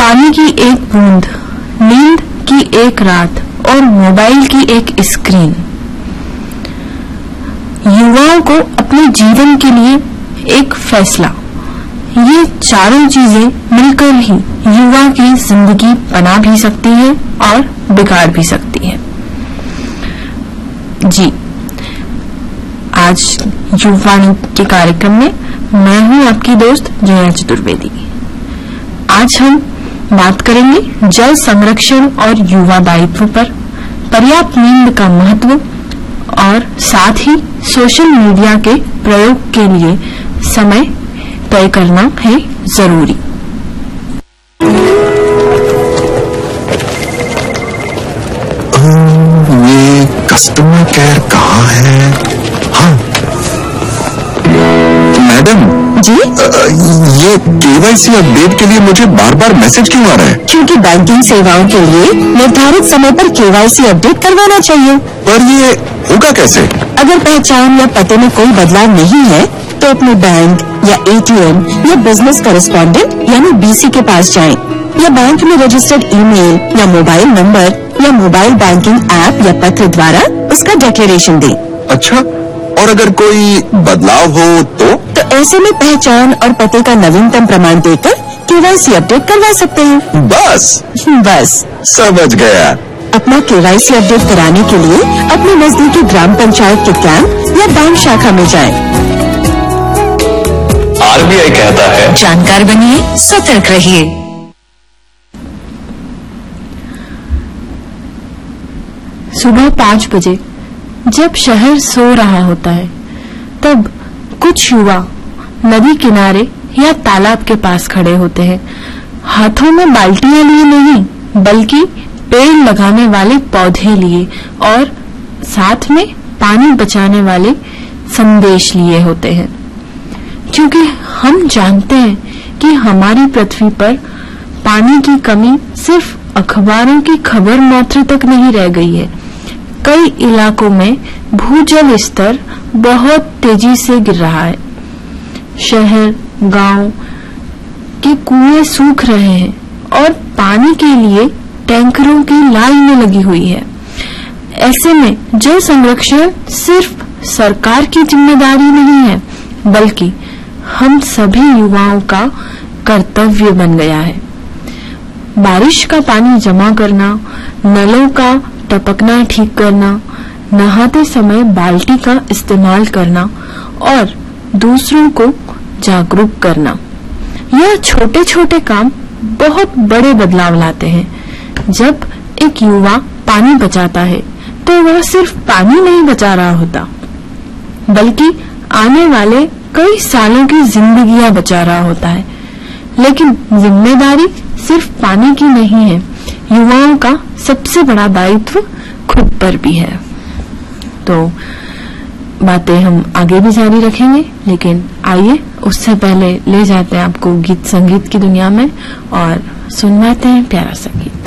पानी की एक बूंद, नींद की एक रात और मोबाइल की एक स्क्रीन। युवाओं को अपने जीवन के लिए एक फैसला, ये चारों चीजें मिलकर ही युवा की जिंदगी बना भी सकती है और बिगाड़ भी सकती है। जी, आज युवाणी के कार्यक्रम में मैं हूं आपकी दोस्त जया चतुर्वेदी। आज हम बात करेंगे जल संरक्षण और युवा दायित्व पर, पर्याप्त नींद का महत्व और साथ ही सोशल मीडिया के प्रयोग के लिए समय तय करना है जरूरी। ये कस्टमर केयर कहाँ है? हाँ मैडम जी, ये केवाईसी अपडेट के लिए मुझे बार बार मैसेज क्यों आ रहा है? क्योंकि बैंकिंग सेवाओं के लिए निर्धारित समय पर केवाईसी अपडेट करवाना चाहिए। पर ये होगा कैसे? अगर पहचान या पते में कोई बदलाव नहीं है तो अपने बैंक या एटीएम या बिजनेस करेस्पॉन्डेंट यानी बीसी के पास जाएं, या बैंक में रजिस्टर्ड ईमेल या मोबाइल नंबर या मोबाइल बैंकिंग ऐप या पत्र द्वारा उसका डिक्लेरेशन दें। अच्छा, और अगर कोई बदलाव हो तो ऐसे में पहचान और पते का नवीनतम प्रमाण देकर केवाईसी अपडेट करवा सकते हैं। बस समझ गया। अपना केवाईसी अपडेट कराने के लिए अपने नजदीकी ग्राम पंचायत के कैंप या बैंक शाखा में जाएं। आरबीआई कहता है, जानकार बनिए, सतर्क रहिए। सुबह 5 बजे जब शहर सो रहा होता है, तब कुछ युवा नदी किनारे या तालाब के पास खड़े होते हैं, हाथों में बाल्टियां लिए नहीं बल्कि पेड़ लगाने वाले पौधे लिए और साथ में पानी बचाने वाले संदेश लिए होते हैं। क्योंकि हम जानते हैं कि हमारी पृथ्वी पर पानी की कमी सिर्फ अखबारों की खबर मात्र तक नहीं रह गई है। कई इलाकों में भूजल स्तर बहुत तेजी से गिर रहा है। शहर, गांव के कुएं सूख रहे हैं और पानी के लिए टैंकरों की लाइनें लगी हुई है। ऐसे में जल संरक्षण सिर्फ सरकार की जिम्मेदारी नहीं है, बल्कि हम सभी युवाओं का कर्तव्य बन गया है। बारिश का पानी जमा करना, नलों का टपकना ठीक करना, नहाते समय बाल्टी का इस्तेमाल करना और दूसरों को जागरूक करना, यह छोटे छोटे काम बहुत बड़े बदलाव लाते हैं। जब एक युवा पानी बचाता है तो वह सिर्फ पानी नहीं बचा रहा होता, बल्कि आने वाले कई सालों की जिंदगियां बचा रहा होता है। लेकिन जिम्मेदारी सिर्फ पानी की नहीं है, युवाओं का सबसे बड़ा दायित्व खुद पर भी है। तो बातें हम आगे भी जारी रखेंगे, लेकिन आइए उससे पहले ले जाते हैं आपको गीत संगीत की दुनिया में और सुनवाते हैं प्यारा सा गीत।